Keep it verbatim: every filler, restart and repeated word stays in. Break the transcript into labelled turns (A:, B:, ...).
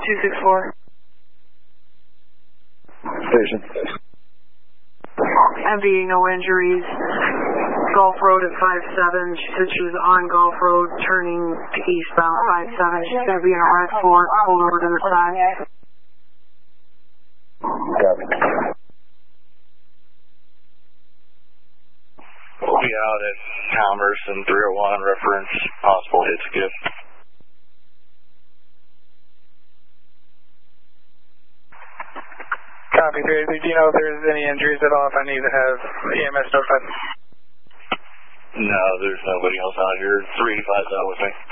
A: two six four.
B: Station.
A: M V, no injuries. Gulf Road at five seven. She said she was on Gulf Road turning to eastbound five seven. She's going to be in a red Ford, pulled over to the side.
B: Copy.
C: We'll be out at Commerce and three oh one, reference possible hit skip.
D: Copy, three eighty. Do you know if there's any injuries at all if I need to have E M S notified?
C: No, there's nobody else out here. three eighty-five's out with me.